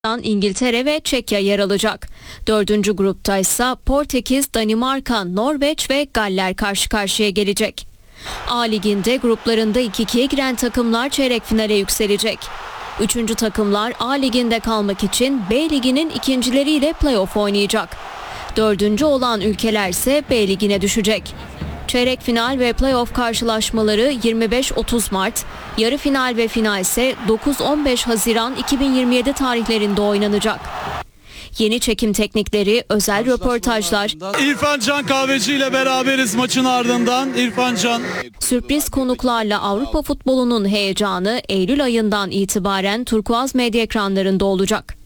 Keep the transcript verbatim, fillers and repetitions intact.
İngiltere ve Çekya yer alacak. Dördüncü grupta ise Portekiz, Danimarka, Norveç ve Galler karşı karşıya gelecek. A Ligi'nde gruplarında iki ikiye giren takımlar çeyrek finale yükselecek. Üçüncü takımlar A Ligi'nde kalmak için B Ligi'nin ikincileriyle play-off oynayacak. Dördüncü olan ülkeler ise B Ligi'ne düşecek. Çeyrek final ve play-off karşılaşmaları yirmi beş otuz Mart, yarı final ve final ise dokuz on beş Haziran iki bin yirmi yedi tarihlerinde oynanacak. Yeni çekim teknikleri, özel röportajlar, İrfan Can Kahveci ile beraberiz maçın ardından. İrfan Can. Sürpriz konuklarla Avrupa futbolunun heyecanı Eylül ayından itibaren Turkuaz medya ekranlarında olacak.